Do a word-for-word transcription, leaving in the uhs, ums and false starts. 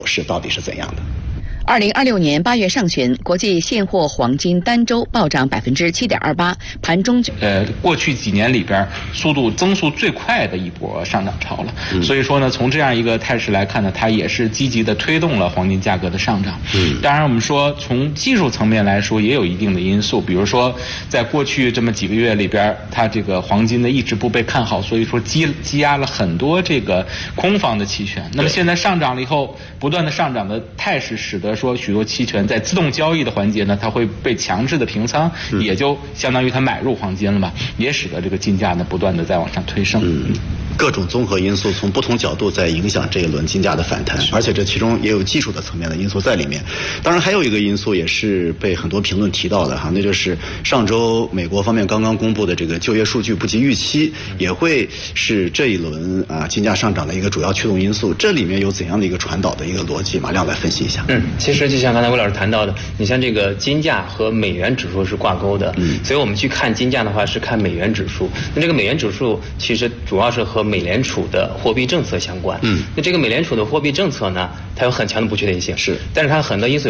是到底是怎样的？ 二零二六年八月上旬，国际现货黄金单周暴涨百分之七点二八，盘中呃，过去几年里边速度增速最快的一波上涨潮了。嗯、所以说呢，从这样一个态势来看呢，它也是积极的推动了黄金价格的上涨。嗯，当然我们说从技术层面来说，也有一定的因素，比如说在过去这么几个月里边，它这个黄金呢一直不被看好，所以说积积压了很多这个空方的期权。那么现在上涨了以后，不断的上涨的态势，使得说许多期权在自动交易的环节呢，它会被强制的平仓，嗯、也就相当于它买入黄金了嘛，也使得这个金价呢不断的在往上推升。 嗯，各种综合因素从不同角度在影响这一轮金价的反弹，而且这其中也有技术的层面的因素在里面。当然还有一个因素也是被很多评论提到的哈，那就是上周美国方面刚刚公布的这个就业数据不及预期，也会是这一轮啊金价上涨的一个主要驱动因素。这里面有怎样的一个传导的一个逻辑？马亮来分析一下。 嗯，其实就像刚才魏老师谈到的，你像这个金价和美元指数是挂钩的，嗯，所以我们去看金价的话是看美元指数。那这个美元指数其实主要是和美联储的货币政策相关，嗯，那这个美联储的货币政策呢，它有很强的不确定性，是，但是它很多因素。